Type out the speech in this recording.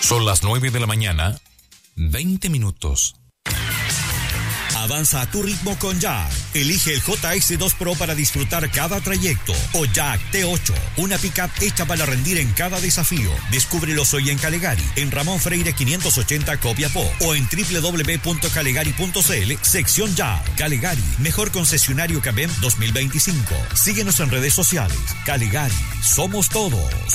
Son las 9 de la mañana, 20 minutos. Avanza a tu ritmo con Jack. Elige el JS2 Pro para disfrutar cada trayecto. O Jack T8, una pickup hecha para rendir en cada desafío. Descúbrelos hoy en Calegari, en Ramón Freire 580 Copiapó, o en www.calegari.cl, sección Jack. Calegari, mejor concesionario Cabem 2025. Síguenos en redes sociales. Calegari, somos todos.